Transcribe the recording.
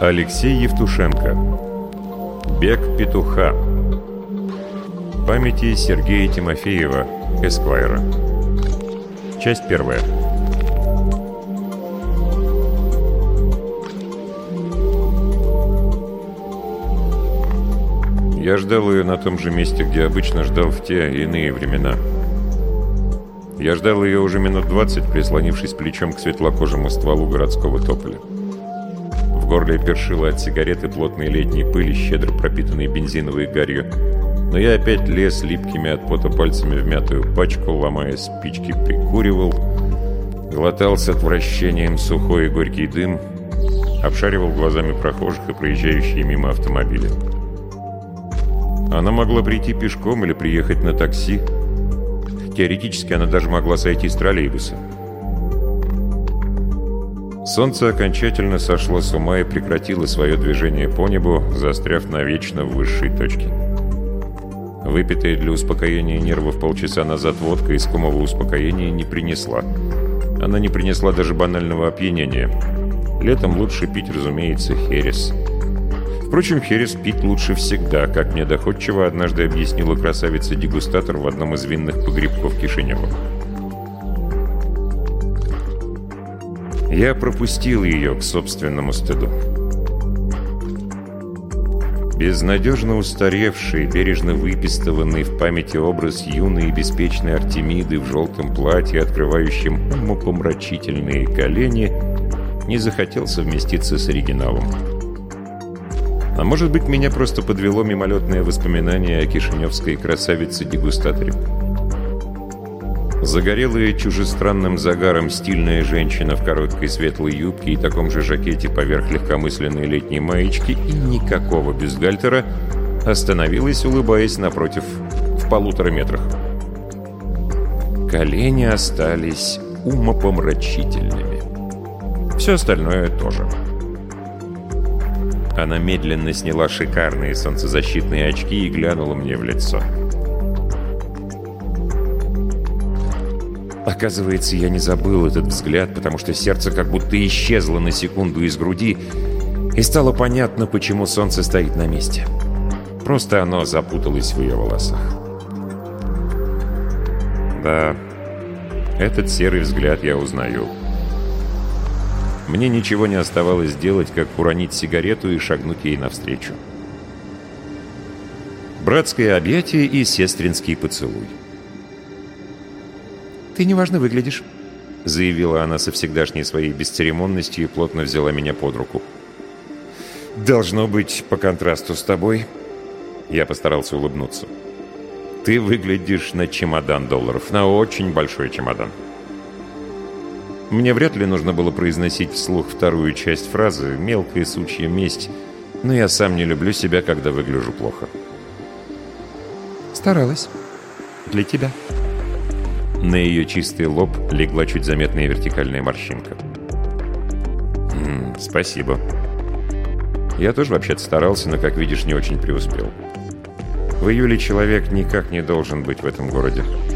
Алексей Евтушенко. Бег петуха. Памяти Сергея Тимофеева, Эсквайра. Часть первая. Я ждал ее на том же месте, где обычно ждал в те иные времена. Я ждал ее уже минут 20, прислонившись плечом к светлокожему стволу городского тополя. В горле першило от сигареты плотной летней пыли, щедро пропитанной бензиновой гарью. Но я опять лез липкими от пота пальцами в мятую пачку, ломая спички, прикуривал, глотал с отвращением сухой и горький дым, обшаривал глазами прохожих и проезжающие мимо автомобили. Она могла прийти пешком или приехать на такси. Теоретически она даже могла сойти с троллейбуса. Солнце окончательно сошло с ума и прекратило свое движение по небу, застряв навечно в высшей точке. Выпитая для успокоения нервов полчаса назад водка искомого успокоения не принесла. Она не принесла даже банального опьянения. Летом лучше пить, разумеется, херес. Впрочем, херес пить лучше всегда, как мне доходчиво однажды объяснила красавица-дегустатор в одном из винных погребков Кишинева. Я пропустил ее к собственному стыду. Безнадежно устаревший, бережно выпистыванный в памяти образ юной и беспечной Артемиды в желтом платье, открывающем умопомрачительные колени, не захотел совместиться с оригиналом. А может быть, меня просто подвело мимолетное воспоминание о кишиневской красавице-дегустаторе. Загорелая чужестранным загаром стильная женщина в короткой светлой юбке и таком же жакете поверх легкомысленной летней маечки и никакого бюстгальтера остановилась, улыбаясь напротив, в 1,5 метрах. Колени остались умопомрачительными. Все остальное тоже. Она медленно сняла шикарные солнцезащитные очки и глянула мне в лицо. Оказывается, я не забыл этот взгляд, потому что сердце как будто исчезло на секунду из груди, и стало понятно, почему солнце стоит на месте. Просто оно запуталось в ее волосах. Да, этот серый взгляд я узнаю. Мне ничего не оставалось делать, как уронить сигарету и шагнуть ей навстречу. Братское объятие и сестринский поцелуй. «Ты неважно выглядишь», — заявила она со всегдашней своей бесцеремонностью и плотно взяла меня под руку. «Должно быть, по контрасту с тобой...» Я постарался улыбнуться. «Ты выглядишь на чемодан долларов, на очень большой чемодан». Мне вряд ли нужно было произносить вслух вторую часть фразы «мелкая сучья месть», но я сам не люблю себя, когда выгляжу плохо. «Старалась. Для тебя». На ее чистый лоб легла чуть заметная вертикальная морщинка. «Спасибо. Я тоже вообще-то старался, но, как видишь, не очень преуспел. В июле человек никак не должен быть в этом городе.